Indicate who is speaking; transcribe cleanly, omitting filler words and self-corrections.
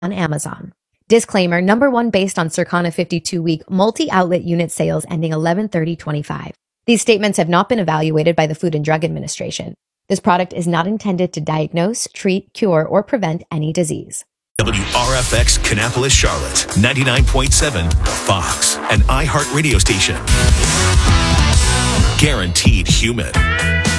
Speaker 1: on Amazon. Disclaimer, number one, based on Circana 52-week multi-outlet unit sales ending 11/30/25. These statements have not been evaluated by the Food and Drug Administration. This product is not intended to diagnose, treat, cure, or prevent any disease.
Speaker 2: WRFX Kannapolis, Charlotte, 99.7 Fox, an iHeart radio station. Guaranteed human.